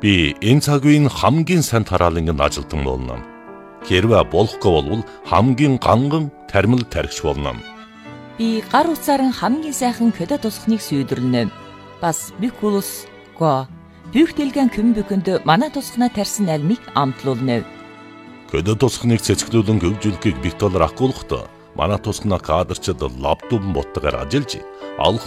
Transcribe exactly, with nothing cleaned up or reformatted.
Би энэ цаг үеийн хамгийн сайн тараалангийн ажилтан болно. Хэрвээ болохгүй бол хамгийн ганган тармил тархич болно. Би гар утсаар хамгийн сайхан көдө тусахныг сүйдэрлэнэ. Бас бикулус го бүхтэлгэн көмбөкөнд манай тусахна тарсан альмыг амтлуулна. Көдө тусахныг цэцгэлүүлэн хөгжүүлэхийг бит доллар ахгүйхтээ манай тусахна кадрчид лаптоп боттогоор ажиллаж алх